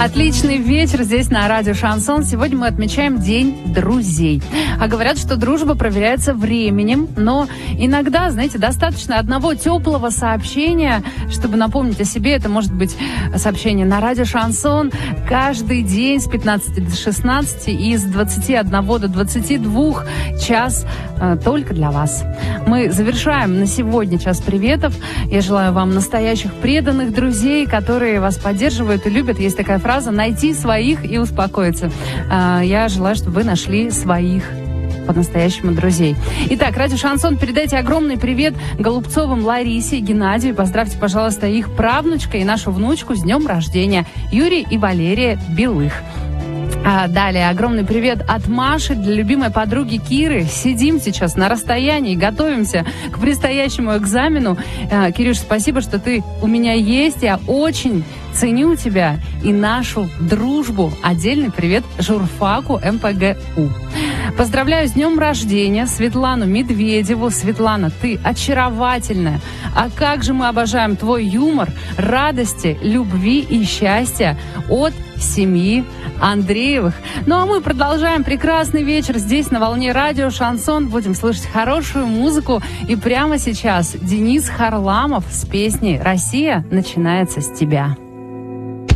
Отличный вечер здесь на радио Шансон. Сегодня мы отмечаем День друзей. А говорят, что дружба проверяется временем, но иногда, знаете, достаточно одного теплого сообщения, чтобы напомнить о себе. Это может быть сообщение на радио Шансон каждый день с 15 до 16 и с 21 до 22 час только для вас. Мы завершаем на сегодня час приветов. Я желаю вам настоящих преданных друзей, которые вас поддерживают и любят. Есть такая фраза «найти своих и успокоиться». Я желаю, чтобы вы нашли своих по-настоящему друзей. Итак, радио Шансон, передайте огромный привет Голубцовым Ларисе и Геннадию. Поздравьте, пожалуйста, их правнучка и нашу внучку с днем рождения. Юрий и Валерия Белых. Далее огромный привет от Маши для любимой подруги Киры. Сидим сейчас на расстоянии, готовимся к предстоящему экзамену. Кирюш, спасибо, что ты у меня есть. Я очень ценю тебя и нашу дружбу. Отдельный привет журфаку МПГУ. Поздравляю с днем рождения Светлану Медведеву. Светлана, ты очаровательная. А как же мы обожаем твой юмор, радости, любви и счастья от семьи Андреевых. Ну а мы продолжаем прекрасный вечер здесь на волне радио Шансон. Будем слышать хорошую музыку. И прямо сейчас Денис Харламов с песней «Россия начинается с тебя».